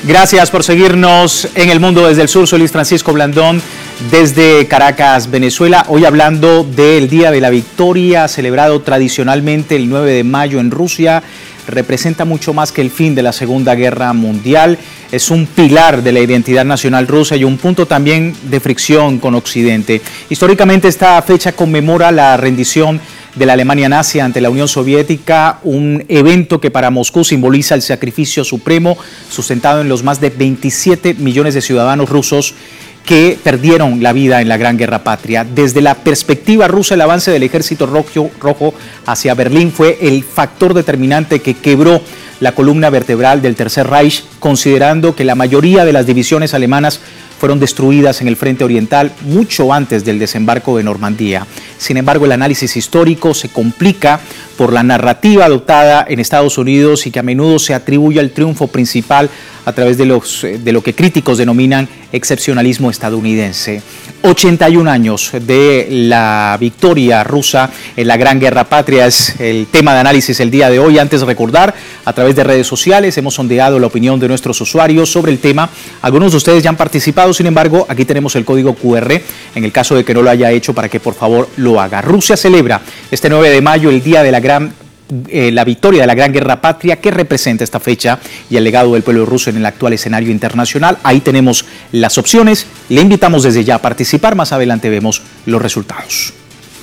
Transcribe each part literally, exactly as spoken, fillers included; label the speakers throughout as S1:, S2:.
S1: Gracias por seguirnos en El Mundo desde el Sur. Soy Luis Francisco Blandón desde Caracas, Venezuela. Hoy hablando del Día de la Victoria, celebrado tradicionalmente el nueve de mayo en Rusia. Representa mucho más que el fin de la Segunda Guerra Mundial. Es un pilar de la identidad nacional rusa y un punto también de fricción con Occidente. Históricamente esta fecha conmemora la rendición de la Alemania nazi ante la Unión Soviética, un evento que para Moscú simboliza el sacrificio supremo sustentado en los más de veintisiete millones de ciudadanos rusos que perdieron la vida en la Gran Guerra Patria. Desde la perspectiva rusa, el avance del ejército rojo, rojo hacia Berlín fue el factor determinante que quebró la columna vertebral del Tercer Reich, considerando que la mayoría de las divisiones alemanas fueron destruidas en el frente oriental mucho antes del desembarco de Normandía. Sin embargo, el análisis histórico se complica por la narrativa adoptada en Estados Unidos y que a menudo se atribuye al triunfo principal a través de, los, de lo que críticos denominan excepcionalismo estadounidense. ochenta y un años de la victoria rusa en la Gran Guerra Patria es el tema de análisis el día de hoy. Antes de recordar, a través de redes sociales hemos sondeado la opinión de nuestros usuarios sobre el tema. Algunos de ustedes ya han participado, sin embargo, aquí tenemos el código cu erre, en el caso de que no lo haya hecho, para que por favor lo haga. Rusia celebra este nueve de mayo el día de la gran Eh, la victoria de la Gran Guerra Patria. ¿Qué representa esta fecha y el legado del pueblo ruso en el actual escenario internacional? Ahí tenemos las opciones. Le invitamos desde ya a participar. Más adelante vemos los resultados.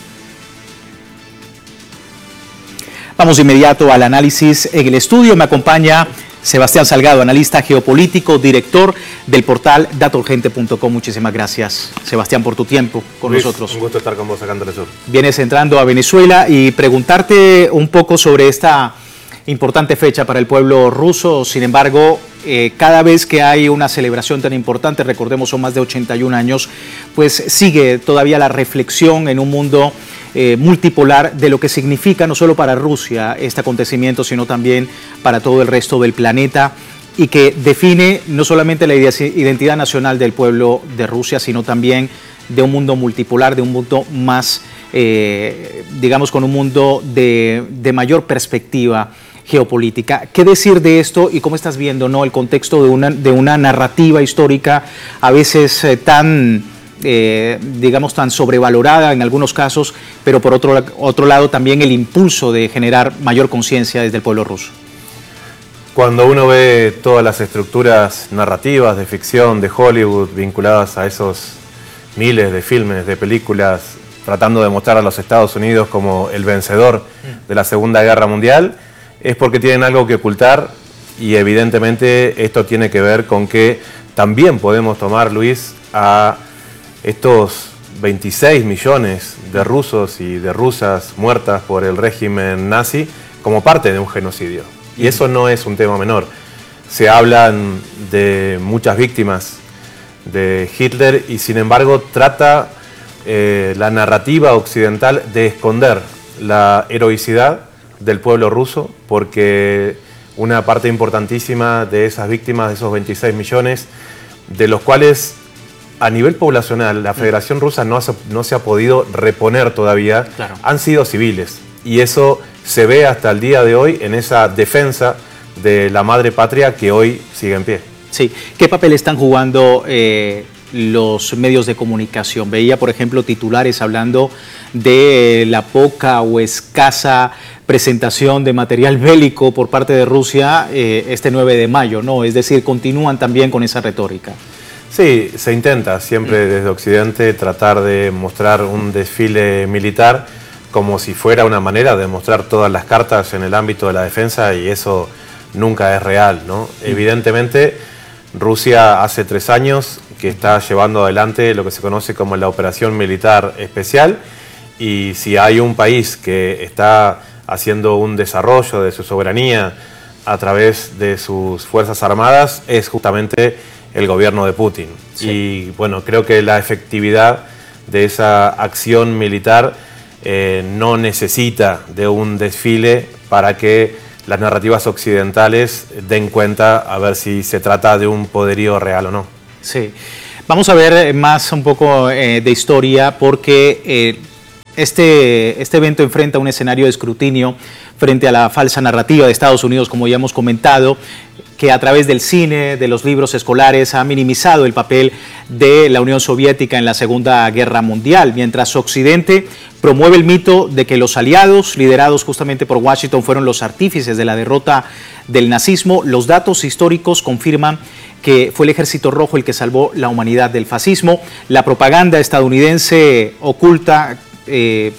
S1: Vamos de inmediato al análisis en el estudio. Me acompaña Sebastián Salgado, analista geopolítico, director del portal data urgente punto com. Muchísimas gracias, Sebastián, por tu tiempo con Luis, nosotros.
S2: Un gusto estar con vos acá en Telesur.
S1: Vienes entrando a Venezuela y preguntarte un poco sobre esta importante fecha para el pueblo ruso. Sin embargo, eh, cada vez que hay una celebración tan importante, recordemos son más de ochenta y un años, pues sigue todavía la reflexión en un mundo Eh, multipolar de lo que significa no solo para Rusia este acontecimiento, sino también para todo el resto del planeta, y que define no solamente la identidad nacional del pueblo de Rusia, sino también de un mundo multipolar, de un mundo más, eh, digamos, con un mundo de, de mayor perspectiva geopolítica. ¿Qué decir de esto y cómo estás viendo, ¿no?, el contexto de una, de una narrativa histórica a veces eh, tan... Eh, digamos tan sobrevalorada en algunos casos, pero por otro, otro lado también el impulso de generar mayor conciencia desde el pueblo ruso?
S2: Cuando uno ve todas las estructuras narrativas de ficción de Hollywood vinculadas a esos miles de filmes, de películas, tratando de mostrar a los Estados Unidos como el vencedor de la Segunda Guerra Mundial, es porque tienen algo que ocultar, y evidentemente esto tiene que ver con que también podemos tomar, Luis, a estos veintiséis millones de rusos y de rusas muertas por el régimen nazi como parte de un genocidio. Y eso no es un tema menor. Se hablan de muchas víctimas de Hitler y sin embargo trata eh, la narrativa occidental de esconder la heroicidad del pueblo ruso, porque una parte importantísima de esas víctimas, de esos veintiséis millones, de los cuales a nivel poblacional la Federación Rusa no, ha, no se ha podido reponer todavía, claro, han sido civiles. Y eso se ve hasta el día de hoy en esa defensa de la madre patria que hoy sigue en pie.
S1: Sí. ¿Qué papel están jugando eh, los medios de comunicación? Veía, por ejemplo, titulares hablando de la poca o escasa presentación de material bélico por parte de Rusia eh, este nueve de mayo, ¿no? Es decir, continúan también con esa retórica.
S2: Sí, se intenta siempre desde Occidente tratar de mostrar un desfile militar como si fuera una manera de mostrar todas las cartas en el ámbito de la defensa, y eso nunca es real, ¿no? Sí. Evidentemente, Rusia hace tres años que está llevando adelante lo que se conoce como la operación militar especial, y si hay un país que está haciendo un desarrollo de su soberanía a través de sus fuerzas armadas, es justamente el gobierno de Putin. Sí. Y bueno, creo que la efectividad de esa acción militar eh, no necesita de un desfile para que las narrativas occidentales den cuenta a ver si se trata de un poderío real o no.
S1: Sí. Vamos a ver más un poco eh, de historia, porque eh, este, este evento enfrenta un escenario de escrutinio frente a la falsa narrativa de Estados Unidos, como ya hemos comentado. que a través del cine, de los libros escolares, ha minimizado el papel de la Unión Soviética en la Segunda Guerra Mundial, mientras Occidente promueve el mito de que los aliados, liderados justamente por Washington, fueron los artífices de la derrota del nazismo. Los datos históricos confirman que fue el Ejército Rojo el que salvó la humanidad del fascismo. La propaganda estadounidense oculta eh,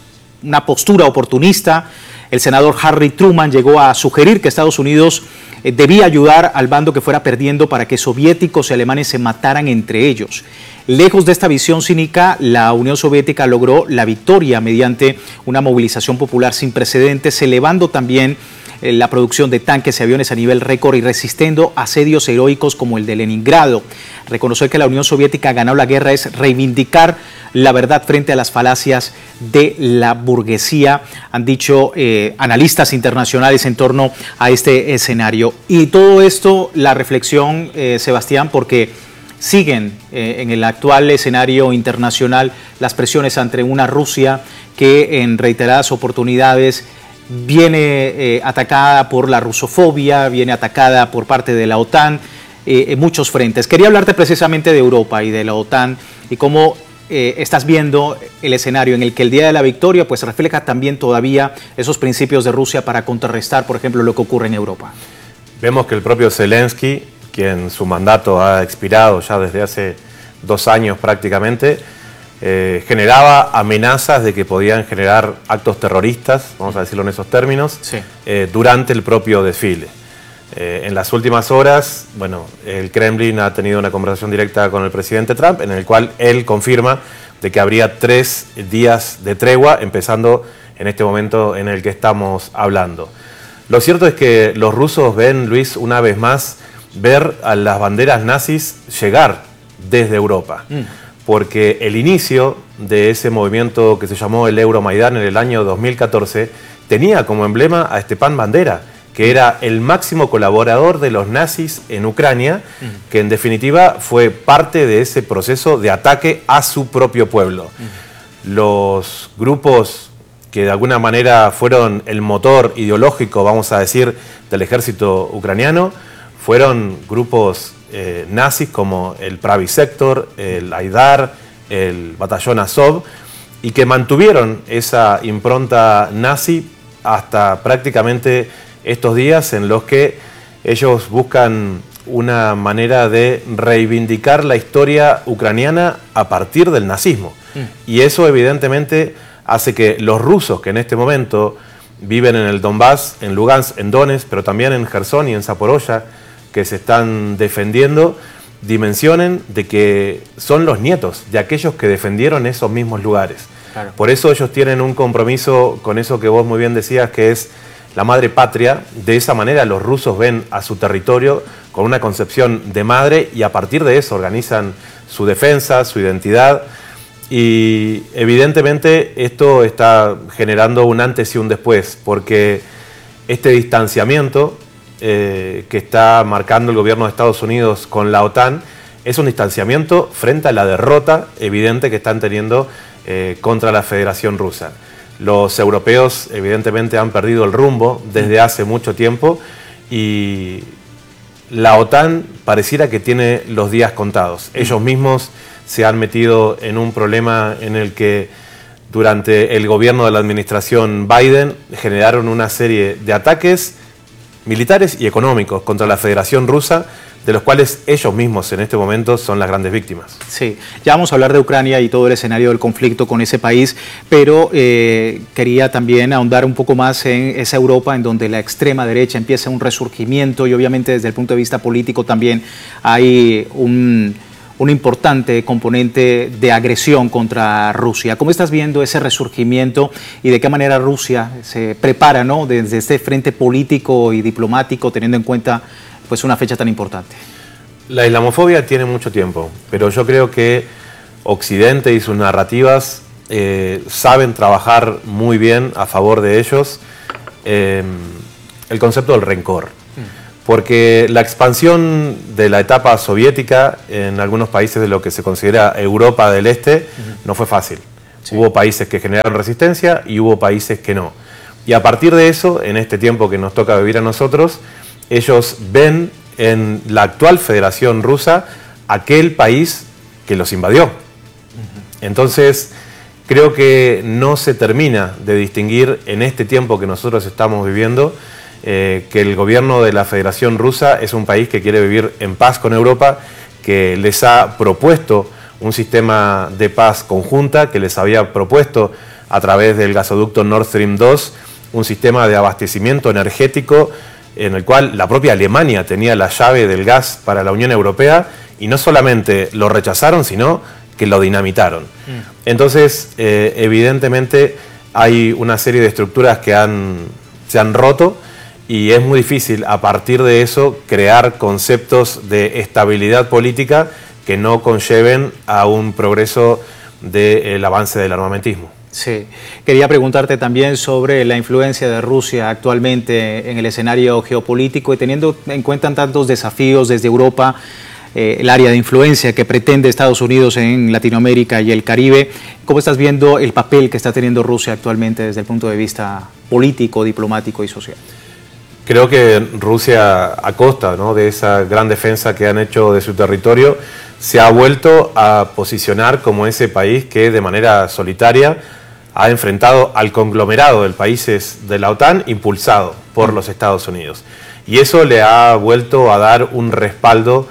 S1: una postura oportunista. El senador Harry Truman llegó a sugerir que Estados Unidos eh, debía ayudar al bando que fuera perdiendo para que soviéticos y alemanes se mataran entre ellos. Lejos de esta visión cínica, la Unión Soviética logró la victoria mediante una movilización popular sin precedentes, elevando también eh, la producción de tanques y aviones a nivel récord y resistiendo asedios heroicos como el de Leningrado. Reconocer que la Unión Soviética ganó la guerra es reivindicar la verdad frente a las falacias de la burguesía, han dicho eh, analistas internacionales en torno a este escenario. Y todo esto, la reflexión, eh, Sebastián, porque siguen eh, en el actual escenario internacional las presiones ante una Rusia que en reiteradas oportunidades viene eh, atacada por la rusofobia, viene atacada por parte de la OTAN, eh, en muchos frentes. Quería hablarte precisamente de Europa y de la OTAN y cómo eh, estás viendo el escenario en el que el Día de la Victoria pues refleja también todavía esos principios de Rusia para contrarrestar, por ejemplo, lo que ocurre en Europa.
S2: Vemos que el propio Zelensky, quien su mandato ha expirado ya desde hace dos años prácticamente, eh, generaba amenazas de que podían generar actos terroristas, vamos a decirlo en esos términos, sí. eh, durante el propio desfile. Eh, en las últimas horas, bueno, el Kremlin ha tenido una conversación directa con el presidente Trump, en el cual él confirma de que habría tres días de tregua, empezando en este momento en el que estamos hablando. Lo cierto es que los rusos ven, Luis, una vez más, ver a las banderas nazis llegar desde Europa. Mm. Porque el inicio de ese movimiento que se llamó el Euromaidán en el año dos mil catorce tenía como emblema a Stepan Bandera, que era el máximo colaborador de los nazis en Ucrania, mm. que en definitiva fue parte de ese proceso de ataque a su propio pueblo. Mm. Los grupos que de alguna manera fueron el motor ideológico, vamos a decir, del ejército ucraniano, fueron grupos eh, nazis como el Pravý Sektor, el Aidar, el Batallón Azov, y que mantuvieron esa impronta nazi hasta prácticamente estos días en los que ellos buscan una manera de reivindicar la historia ucraniana a partir del nazismo. Mm. Y eso evidentemente hace que los rusos que en este momento viven en el Donbass, en Lugansk, en Donetsk, pero también en Jersón y en Zaporozhia, que se están defendiendo, dimensionen de que son los nietos de aquellos que defendieron esos mismos lugares. Claro. Por eso ellos tienen un compromiso con eso que vos muy bien decías, que es la madre patria. De esa manera los rusos ven a su territorio con una concepción de madre y a partir de eso organizan su defensa, su identidad. Y evidentemente esto está generando un antes y un después, porque este distanciamiento eh, que está marcando el gobierno de Estados Unidos con la OTAN es un distanciamiento frente a la derrota evidente que están teniendo eh, contra la Federación Rusa. Los europeos evidentemente han perdido el rumbo desde hace mucho tiempo y la OTAN pareciera que tiene los días contados. Ellos mismos se han metido en un problema en el que durante el gobierno de la administración Biden generaron una serie de ataques militares y económicos contra la Federación Rusa, de los cuales ellos mismos en este momento son las grandes víctimas.
S1: Sí, ya vamos a hablar de Ucrania y todo el escenario del conflicto con ese país, pero eh, quería también ahondar un poco más en esa Europa en donde la extrema derecha empieza un resurgimiento y obviamente desde el punto de vista político también hay un... un importante componente de agresión contra Rusia. ¿Cómo estás viendo ese resurgimiento y de qué manera Rusia se prepara, ¿no?, desde este frente político y diplomático, teniendo en cuenta pues, una fecha tan importante?
S2: La islamofobia tiene mucho tiempo, pero yo creo que Occidente y sus narrativas eh, saben trabajar muy bien a favor de ellos eh, el concepto del rencor. Porque la expansión de la etapa soviética en algunos países de lo que se considera Europa del Este uh-huh. no fue fácil. Sí. Hubo países que generaron resistencia y hubo países que no. Y a partir de eso, en este tiempo que nos toca vivir a nosotros, ellos ven en la actual Federación Rusa aquel país que los invadió. Entonces, creo que no se termina de distinguir en este tiempo que nosotros estamos viviendo eh, que el gobierno de la Federación Rusa es un país que quiere vivir en paz con Europa, que les ha propuesto un sistema de paz conjunta, que les había propuesto a través del gasoducto Nord Stream dos un sistema de abastecimiento energético en el cual la propia Alemania tenía la llave del gas para la Unión Europea, y no solamente lo rechazaron, sino que lo dinamitaron. Mm. Entonces, eh, evidentemente, hay una serie de estructuras que han, se han roto, y es muy difícil a partir de eso crear conceptos de estabilidad política que no conlleven a un progreso del avance del armamentismo.
S1: Sí, quería preguntarte también sobre la influencia de Rusia actualmente en el escenario geopolítico, y teniendo en cuenta tantos desafíos desde Europa, eh, el área de influencia que pretende Estados Unidos en Latinoamérica y el Caribe, ¿cómo estás viendo el papel que está teniendo Rusia actualmente desde el punto de vista político, diplomático y social?
S2: Creo que Rusia, a costa, ¿no?, de esa gran defensa que han hecho de su territorio, se ha vuelto a posicionar como ese país que de manera solitaria ha enfrentado al conglomerado de países de la OTAN impulsado por los Estados Unidos. Y eso le ha vuelto a dar un respaldo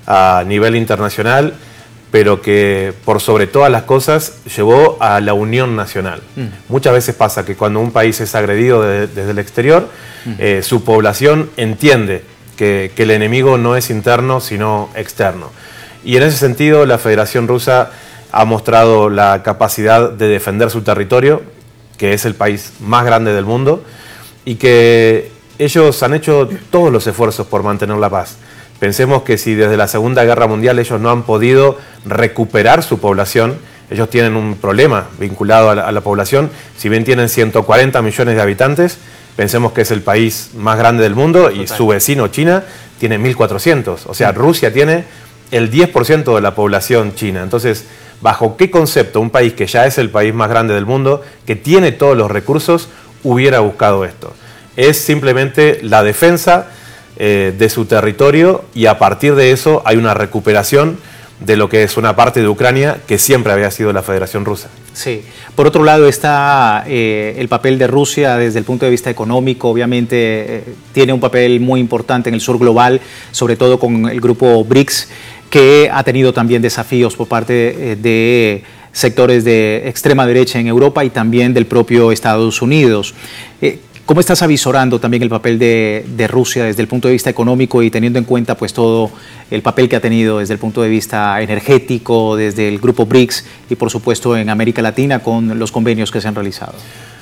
S2: a nivel internacional, pero que por sobre todas las cosas llevó a la unión nacional. Mm. Muchas veces pasa que cuando un país es agredido de, desde el exterior, mm. eh, su población entiende que, que el enemigo no es interno, sino externo. Y en ese sentido, la Federación Rusa ha mostrado la capacidad de defender su territorio, que es el país más grande del mundo, y que ellos han hecho todos los esfuerzos por mantener la paz. Pensemos que si desde la Segunda Guerra Mundial ellos no han podido recuperar su población, ellos tienen un problema vinculado a la, a la población. Si bien tienen ciento cuarenta millones de habitantes, pensemos que es el país más grande del mundo, y su vecino China tiene mil cuatrocientos. O sea, Rusia tiene el diez por ciento de la población china. Entonces, ¿bajo qué concepto un país que ya es el país más grande del mundo, que tiene todos los recursos, hubiera buscado esto? Es simplemente la defensa eh, de su territorio, y a partir de eso hay una recuperación de lo que es una parte de Ucrania que siempre había sido la Federación Rusa.
S1: Sí. Por otro lado está eh, el papel de Rusia desde el punto de vista económico. Obviamente eh, tiene un papel muy importante en el sur global, sobre todo con el grupo BRICS, que ha tenido también desafíos por parte de sectores de extrema derecha en Europa y también del propio Estados Unidos. ¿Cómo estás avisorando también el papel de, de Rusia desde el punto de vista económico, y teniendo en cuenta pues todo el papel que ha tenido desde el punto de vista energético, desde el grupo BRICS y por supuesto en América Latina con los convenios que se han realizado?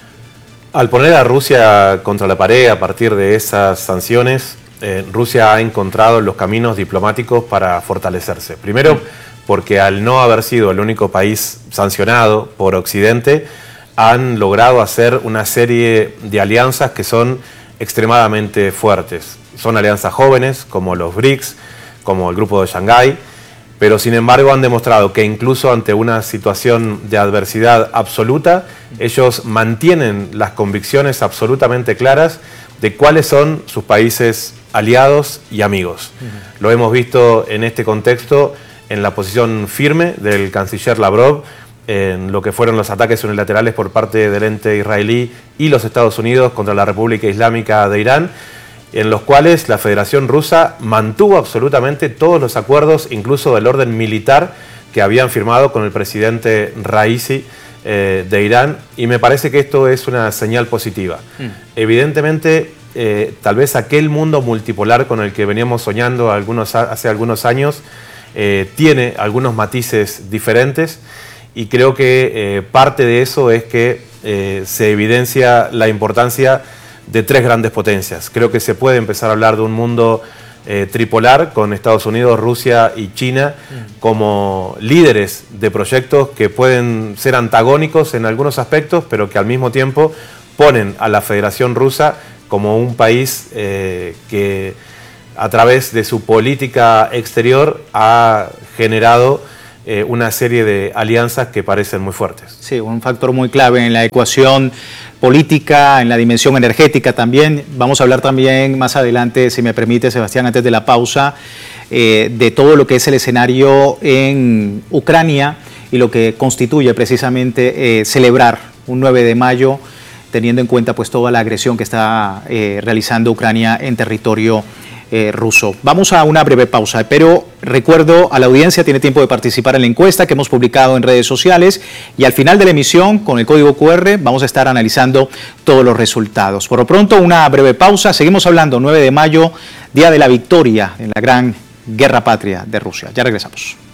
S2: Al poner a Rusia contra la pared a partir de esas sanciones, Eh, Rusia ha encontrado los caminos diplomáticos para fortalecerse. Primero, porque al no haber sido el único país sancionado por Occidente, han logrado hacer una serie de alianzas que son extremadamente fuertes. Son alianzas jóvenes, como los BRICS, como el Grupo de Shanghái, pero sin embargo han demostrado que incluso ante una situación de adversidad absoluta, ellos mantienen las convicciones absolutamente claras de cuáles son sus países aliados y amigos. Uh-huh. Lo hemos visto en este contexto en la posición firme del canciller Lavrov en lo que fueron los ataques unilaterales por parte del ente israelí y los Estados Unidos contra la República Islámica de Irán, en los cuales la Federación Rusa mantuvo absolutamente todos los acuerdos, incluso del orden militar, que habían firmado con el presidente Raisi eh, de Irán, y me parece que esto es una señal positiva. Mm. Evidentemente, eh, tal vez aquel mundo multipolar con el que veníamos soñando algunos, hace algunos años eh, tiene algunos matices diferentes, y creo que eh, parte de eso es que eh, se evidencia la importancia de tres grandes potencias. Creo que se puede empezar a hablar de un mundo eh, tripolar con Estados Unidos, Rusia y China mm. como líderes de proyectos que pueden ser antagónicos en algunos aspectos, pero que al mismo tiempo ponen a la Federación Rusa como un país eh, que a través de su política exterior ha generado eh, una serie de alianzas que parecen muy fuertes.
S1: Sí, un factor muy clave en la ecuación política, en la dimensión energética también. Vamos a hablar también más adelante, si me permite, Sebastián, antes de la pausa, eh, de todo lo que es el escenario en Ucrania y lo que constituye precisamente eh, celebrar un nueve de mayo, teniendo en cuenta pues toda la agresión que está eh, realizando Ucrania en territorio Eh, ruso. Vamos a una breve pausa, pero recuerdo a la audiencia, tiene tiempo de participar en la encuesta que hemos publicado en redes sociales y al final de la emisión, con el código cu erre, vamos a estar analizando todos los resultados. Por lo pronto, una breve pausa. Seguimos hablando, nueve de mayo, Día de la Victoria en la gran guerra patria de Rusia. Ya regresamos.